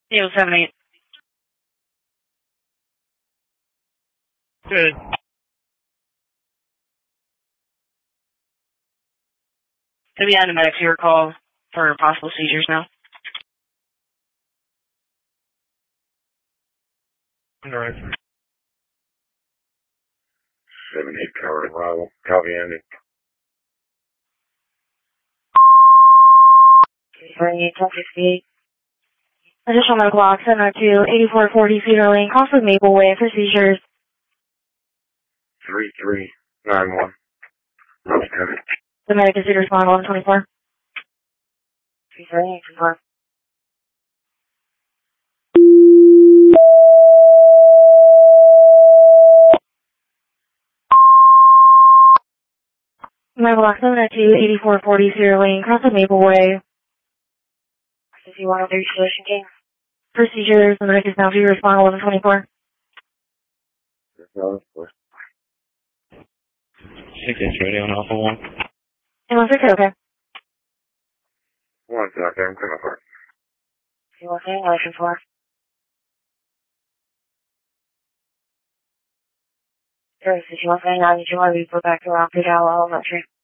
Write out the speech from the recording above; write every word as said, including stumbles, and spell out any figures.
eight oh seven eight. Good. To be animatic to your call for possible seizures now. Alright. seven eight Tower Arrival. Copy, Andy. eight one sixty-eight. Additional medical oxygen to eighty-four forty Cedar Lane, cross with Maple Way for seizures. three three nine one. The medic is due to respond eleven twenty-four. three three eight four. Medical oxygen to eighty-four forty Cedar Lane, cross with Maple Way. fifty-one oh three Solution King. For seizures, the medic is now due to respond eleven twenty-four. six inch radio on Alpha one. And one six, okay. One second, I'm coming for it. You want to say eleven four. Sorry, so you want to say now, you want to be put back around to Dallas Elementary.